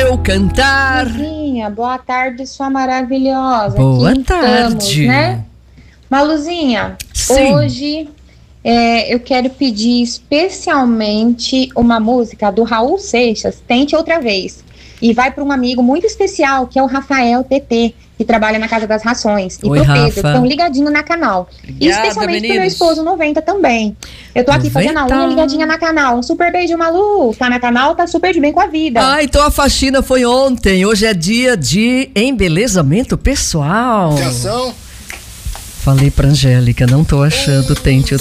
eu cantar. Luzinha, boa tarde, sua maravilhosa. Boa Aqui tarde. estamos, né? Maluzinha, Sim. hoje eu quero pedir especialmente uma música do Raul Seixas, Tente Outra Vez. E vai para um amigo muito especial, que é o Rafael TT, que trabalha na Casa das Rações. E Oi, pro Rafa. Pedro, que estão ligadinho na canal. Obrigada, E especialmente pro meu meninos. esposo 90 também. Eu tô aqui fazendo a 90. unha ligadinha na canal. Um super beijo, Malu. Tá na canal, tá super de bem com a vida. Ah, então a faxina foi ontem. Hoje é dia de embelezamento pessoal. Atenção. Falei pra Angélica, não tô achando, tente